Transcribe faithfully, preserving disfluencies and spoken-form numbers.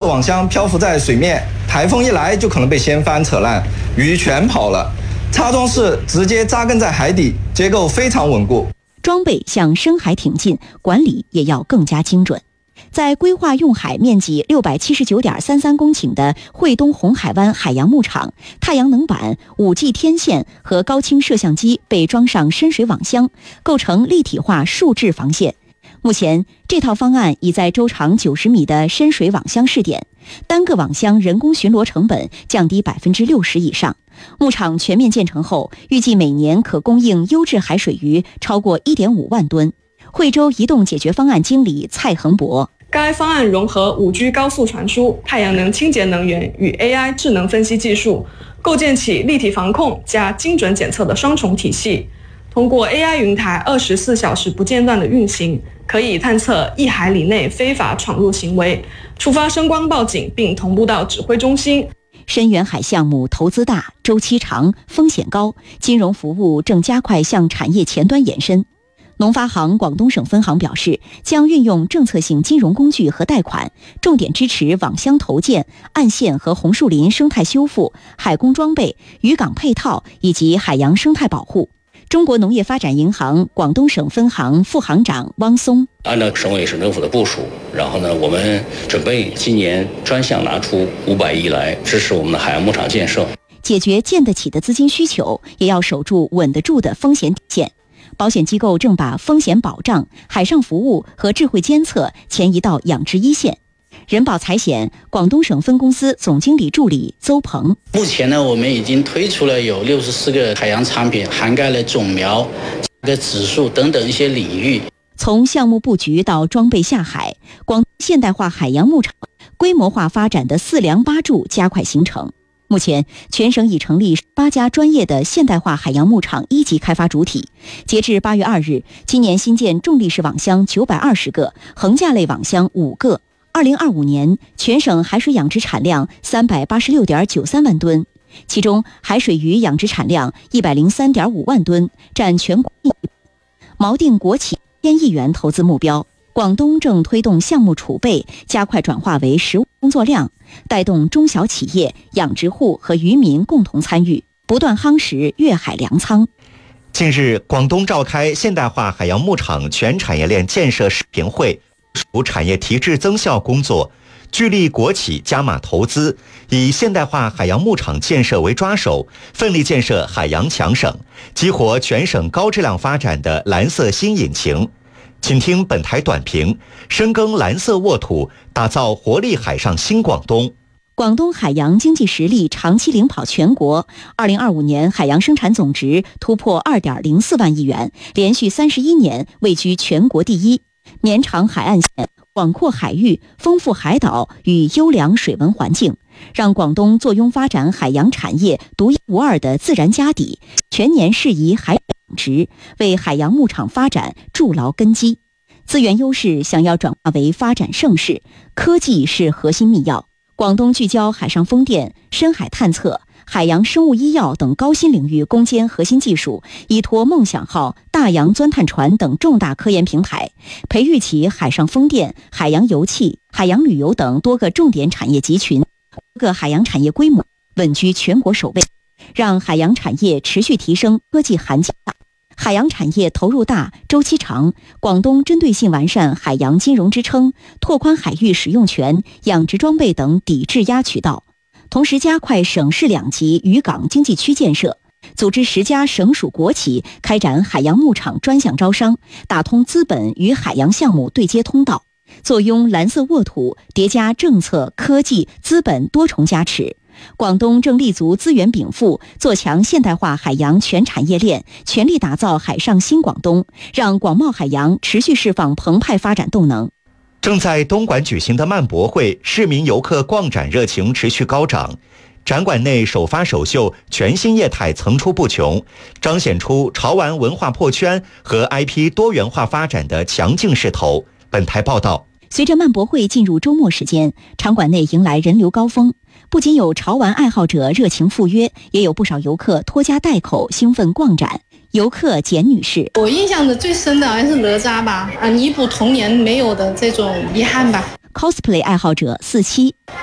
网箱漂浮在水面，台风一来就可能被掀翻扯烂，鱼全跑了。插装式直接扎根在海底，结构非常稳固。 装备向深海挺进，管理也要更加精准。在规划用海面积六百七十九点三三公顷的惠东红海湾海洋牧场，太阳能板、五 G 天线和高清摄像机被装上深水网箱，构成立体化数质防线。目前，这套方案已在周长九十米的深水网箱试点，单个网箱人工巡逻成本降低百分之六十以上。牧场全面建成后，预计每年可供应优质海水鱼超过一点五万吨。惠州移动解决方案经理蔡恒博。 该方案融合 五 G 高速传输、太阳能清洁能源与 A I 智能分析技术，构建起立体防控加精准检测的双重体系。通过 A I 云台二十四小时不间断的运行，可以探测一海里内非法闯入行为，触发声光报警，并同步到指挥中心。 深远海项目投资大、周期长、风险高，金融服务正加快向产业前端延伸。农发行广东省分行表示，将运用政策性金融工具和贷款，重点支持网箱投建、岸线和红树林生态修复、海工装备、渔港配套以及海洋生态保护。中国农业发展银行广东省分行副行长汪松： 按照省委省政府的部署，然后呢，我们准备今年专项拿出五百亿来支持我们的海洋牧场建设， 解决建得起的资金需求，也要守住稳得住的风险底线。保险机构正把风险保障、海上服务和智慧监测前移到养殖一线。人保财险广东省分公司总经理助理邹鹏： 目前呢，我们已经推出了有六十四个海洋产品，涵盖了种苗、价格指数等等一些领域。 从项目布局到装备下海，广东现代化海洋牧场规模化发展的四梁八柱加快形成。目前，全省已成立八家专业的现代化海洋牧场一级开发主体。截至八月二日，今年新建重力式网箱九百二十个，横架类网箱五个。二零二五年，全省海水养殖产量三百八十六点九三万吨，其中海水鱼养殖产量一百零三点五万吨，占全国。锚定国企千亿元投资目标。广东正推动项目储备加快转化为实务工作量，带动中小企业、养殖户和渔民共同参与，不断夯实粤海粮仓。 近日，广东召开现代化海洋牧场全产业链建设视频会，属产业提质增效工作，聚力国企加码投资，以现代化海洋牧场建设为抓手，奋力建设海洋强省，激活全省高质量发展的蓝色新引擎。请听本台短评：深耕蓝色沃土，打造活力海上新广东。 广东海洋经济实力长期领跑全国，二零二五年海洋生产总值突破二点零四万亿元，连续三十一年位居全国第一。绵长海岸线、广阔海域、丰富海岛与优良水文环境，让广东坐拥发展海洋产业独一无二的自然家底，全年适宜海养殖，为海洋牧场发展筑牢根基。资源优势想要转化为发展盛世，科技是核心密钥。广东聚焦海上风电、深海探测、海洋生物医药等高新领域攻坚核心技术，依托梦想号、大洋钻探船等重大科研平台，培育起海上风电、海洋油气、海洋旅游等多个重点产业集群，多个海洋产业规模稳居全国首位，让海洋产业持续提升科技含金量。海洋产业投入大、周期长，广东针对性完善海洋金融支撑，拓宽海域使用权、养殖装备等抵质押渠道，同时加快省市两级渔港经济区建设，组织十家省属国企开展海洋牧场专项招商，打通资本与海洋项目对接通道，坐拥蓝色沃土，叠加政策、科技、资本多重加持。广东正立足资源禀赋，做强现代化海洋全产业链，全力打造海上新广东，让广袤海洋持续释放澎湃发展动能。 正在东莞举行的漫博会，市民游客逛展热情持续高涨。展馆内首发首秀，全新业态层出不穷，彰显出潮玩文化破圈和 I P 多元化发展的强劲势头。本台报道。 随着漫博会进入周末时间，场馆内迎来人流高峰，不仅有潮玩爱好者热情赴约，也有不少游客拖家带口兴奋逛展。游客简女士： 我印象的最深的还是哪吒吧，啊，弥补童年没有的这种遗憾吧。 cosplay 爱好者四七。